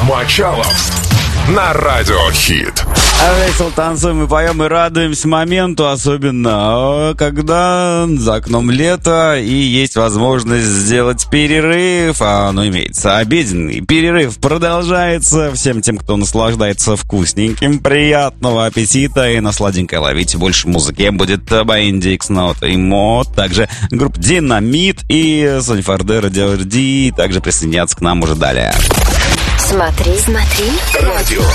Мочалов на Радиохит. Весело танцуем и поем, и радуемся моменту, особенно когда за окном лето и есть возможность сделать перерыв. Имеется обеденный перерыв. Продолжается. Всем тем, кто наслаждается вкусненьким, приятного аппетита и на сладенькое ловите больше музыки. Будет Бэндикс, Нот и Мод, также группа Динамит и Сони Фардер, Радио Ди также присоединяться к нам уже далее. Смотри, Радио